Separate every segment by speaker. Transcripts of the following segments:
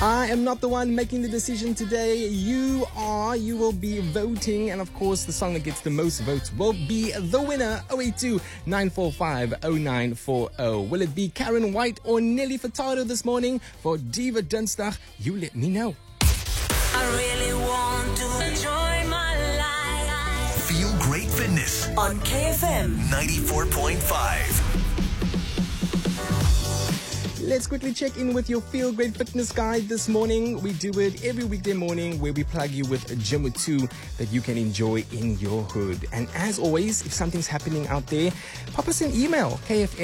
Speaker 1: I am not the one making the decision today. You are. You will be voting. And of course, the song that gets the most votes will be the winner. 082-945-0940. Will it be Karen White or Nelly Furtado this morning? For Diva Dunstach, you let me know.
Speaker 2: I really want to enjoy my life.
Speaker 3: Feel Great Fitness
Speaker 2: On KFM
Speaker 3: 94.5.
Speaker 1: Let's quickly check in with your Feel Great Fitness Guide this morning. We do it every weekday morning where we plug you with a gym or two that you can enjoy in your hood. And as always, if something's happening out there, pop us an email,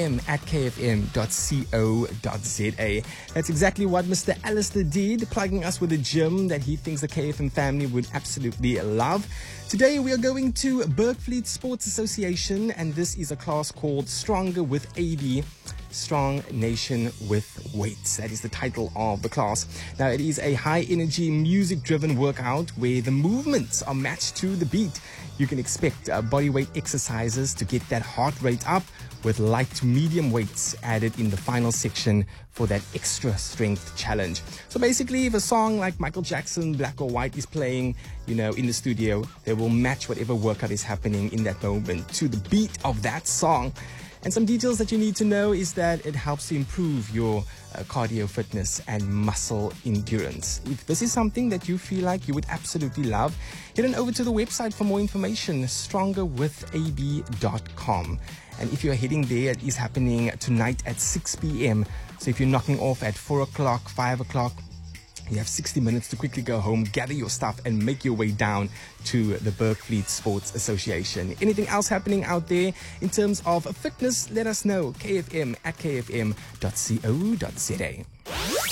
Speaker 1: kfm@kfm.co.za. That's exactly what Mr. Alistair did, plugging us with a gym that he thinks the KFM family would absolutely love. Today we are going to Bergfleet Sports Association, and this is a class called Stronger with AB. Strong Nation with Weights. That is the title of the class. Now, it is a high-energy, music-driven workout where the movements are matched to the beat. You can expect bodyweight exercises to get that heart rate up, with light to medium weights added in the final section for that extra strength challenge. So basically, if a song like Michael Jackson, Black or White is playing, in the studio, they will match whatever workout is happening in that moment to the beat of that song. And some details that you need to know is that it helps to improve your cardio fitness and muscle endurance. If this is something that you feel like you would absolutely love, head on over to the website for more information, strongerwithab.com. And if you're heading there, it is happening tonight at 6 p.m. So if you're knocking off at 4 o'clock, 5 o'clock, you have 60 minutes to quickly go home, gather your stuff, and make your way down to the Bergfleet Sports Association. Anything else happening out there in terms of fitness, let us know. KFM@kfm.co.za.